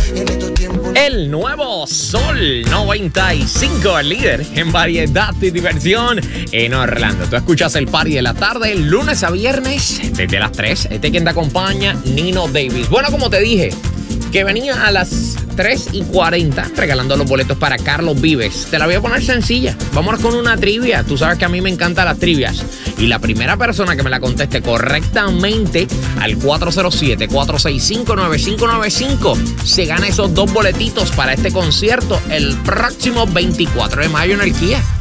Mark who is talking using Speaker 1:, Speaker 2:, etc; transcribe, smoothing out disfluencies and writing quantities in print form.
Speaker 1: El nuevo Sol 95, el líder en variedad y diversión en Orlando. Tú escuchas el party de la tarde, lunes a viernes, desde las 3. Quien te acompaña, Nino Davis. Bueno, como te dije, que venía a las 3:40 regalando los boletos para Carlos Vives. Te la voy a poner sencilla. Vámonos con una trivia. Tú sabes que a mí me encantan las trivias. Y la primera persona que me la conteste correctamente al 407-465-9595 se gana esos 2 boletitos para este concierto el próximo 24 de mayo en el Kia.